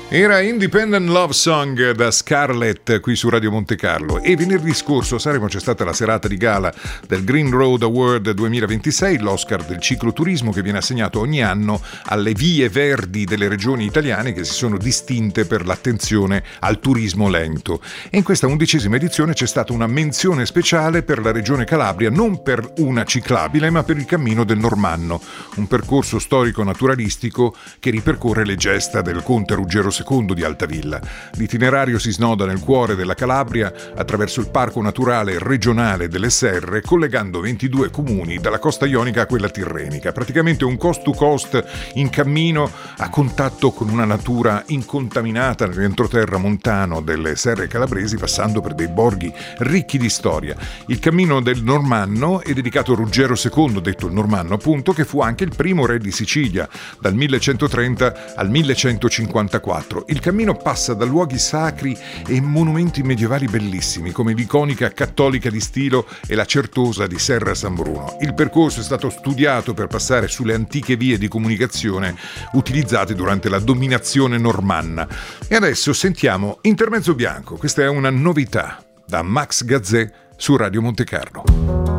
Era Independent Love Song da Scarlett qui su Radio Monte Carlo, e venerdì scorso a Sanremo c'è stata la serata di gala del Green Road Award 2026, l'Oscar del cicloturismo che viene assegnato ogni anno alle vie verdi delle regioni italiane che si sono distinte per l'attenzione al turismo lento. E in questa 11ª edizione c'è stata una menzione speciale per la regione Calabria, non per una ciclabile ma per il Cammino del Normanno, un percorso storico-naturalistico che ripercorre le gesta del conte Ruggero II di Altavilla. L'itinerario si snoda nel cuore della Calabria attraverso il Parco Naturale Regionale delle Serre, collegando 22 comuni dalla costa ionica a quella tirrenica. Praticamente un coast to coast in cammino a contatto con una natura incontaminata nell'entroterra montano delle serre calabresi, passando per dei borghi ricchi di storia. Il Cammino del Normanno è dedicato a Ruggero II, detto il Normanno appunto, che fu anche il primo re di Sicilia dal 1130 al 1154. Il cammino passa da luoghi sacri e monumenti medievali bellissimi come l'iconica Cattolica di Stilo e la Certosa di Serra San Bruno. Il percorso è stato studiato per passare sulle antiche vie di comunicazione utilizzate durante la dominazione normanna. E adesso sentiamo Intermezzo Bianco, questa è una novità da Max Gazzè su Radio Monte Carlo.